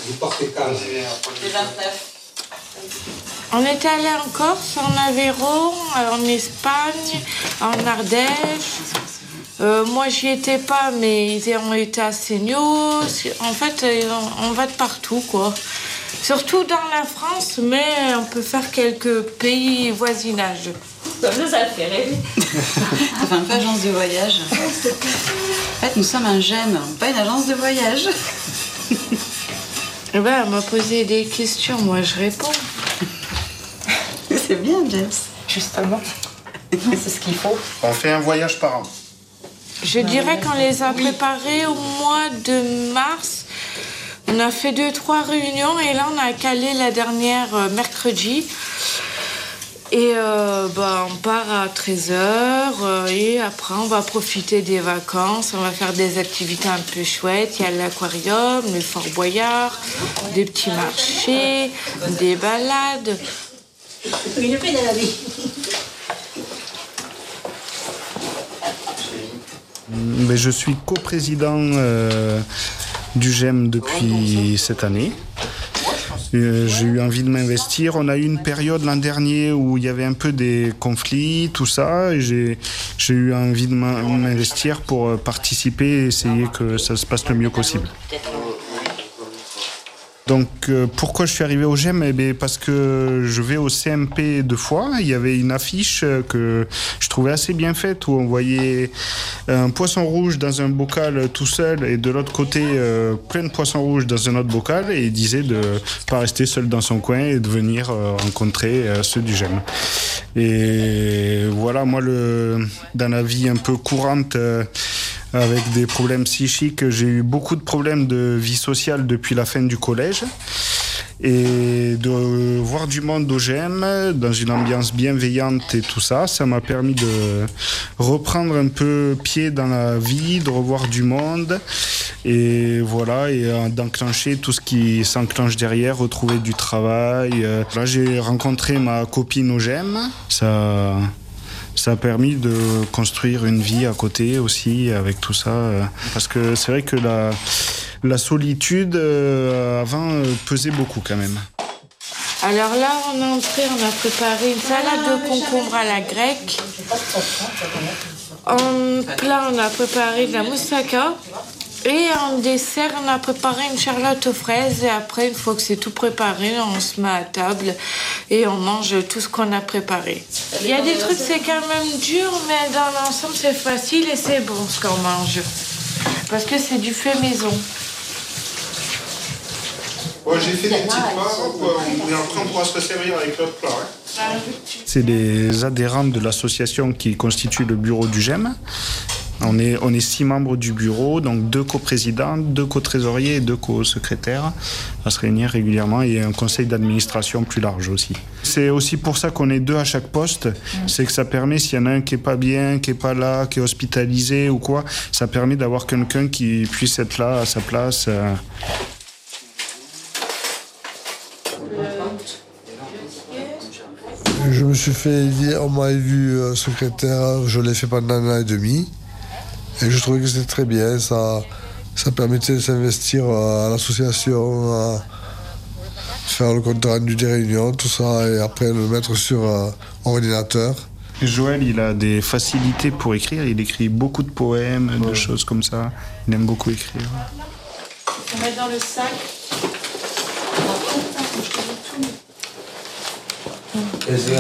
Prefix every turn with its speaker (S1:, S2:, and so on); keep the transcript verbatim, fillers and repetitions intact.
S1: Vous partez quand?
S2: Le vingt-neuf.
S3: On était allé en Corse, en Aveyron, en Espagne, en Ardèche. Euh, moi, j'y étais pas, mais ils ont été à Seignos. En fait, on va de partout, quoi. Surtout dans la France, mais on peut faire quelques pays voisinages.
S2: Comme ça, ça le fait rêver.
S4: Ça fait un peu agence de voyage. En fait, nous sommes un GEM, pas une agence de voyage.
S3: Eh ben, elle m'a posé des questions, moi je réponds.
S4: C'est bien, James.
S2: Justement. C'est ce qu'il faut.
S5: On fait un voyage par an.
S3: Je dirais qu'on les a préparés au mois de mars. On a fait deux, trois réunions et là on a calé la dernière euh, mercredi. Et euh, bah, on part à treize heures euh, et après on va profiter des vacances, on va faire des activités un peu chouettes. Il y a l'aquarium, le Fort Boyard, des petits marchés, des balades.
S2: Une peine à la vie.
S5: Mais je suis coprésident euh, du GEM depuis cette année. Euh, j'ai eu envie de m'investir. On a eu une période l'an dernier où il y avait un peu des conflits, tout ça, et j'ai, j'ai eu envie de m'investir pour participer et essayer que ça se passe le mieux possible. Donc euh, pourquoi je suis arrivé au GEM? Eh bien, parce que je vais au C M P deux fois. Il y avait une affiche que je trouvais assez bien faite où on voyait un poisson rouge dans un bocal tout seul et de l'autre côté euh, plein de poissons rouges dans un autre bocal, et il disait de ne pas rester seul dans son coin et de venir euh, rencontrer euh, ceux du GEM. Et voilà, moi le, dans la vie un peu courante euh, avec des problèmes psychiques, j'ai eu beaucoup de problèmes de vie sociale depuis la fin du collège. Et de voir du monde au GEM, dans une ambiance bienveillante et tout ça, ça m'a permis de reprendre un peu pied dans la vie, de revoir du monde, et voilà, et d'enclencher tout ce qui s'enclenche derrière, retrouver du travail. Là, j'ai rencontré ma copine au GEM, ça... Ça a permis de construire une vie à côté aussi avec tout ça. Parce que c'est vrai que la, la solitude, euh, avant, euh, pesait beaucoup quand même.
S3: Alors là, on est entré, on a préparé une salade de concombre à la grecque. En plat, on a préparé de la moussaka. Et en dessert, on a préparé une charlotte aux fraises. Et après, une fois que c'est tout préparé, on se met à table et on mange tout ce qu'on a préparé. Il y a des trucs, c'est quand même dur, mais dans l'ensemble, c'est facile et c'est bon ce qu'on mange. Parce que c'est du fait maison.
S5: Ouais, j'ai fait des petites parts, et après on pourra se resservir avec l'autre plat. Hein. C'est les adhérents de l'association qui constituent le bureau du GEM. On est, on est six membres du bureau, donc deux coprésidents, deux co-trésoriers et deux co-secrétaires à se réunir régulièrement, et un conseil d'administration plus large aussi. C'est aussi pour ça qu'on est deux à chaque poste, c'est que ça permet, s'il y en a un qui n'est pas bien, qui n'est pas là, qui est hospitalisé ou quoi, ça permet d'avoir quelqu'un qui puisse être là à sa place.
S6: Je me suis fait élire, on m'a élu secrétaire, je l'ai fait pendant un an et demi. Et je trouvais que c'était très bien, ça, ça permettait de s'investir à l'association, à faire le compte rendu des réunions, tout ça, et après le mettre sur euh, ordinateur.
S5: Joël, il a des facilités pour écrire, il écrit beaucoup de poèmes, ouais. de choses comme ça, il aime beaucoup écrire.
S3: On met dans le sac.
S1: Et c'est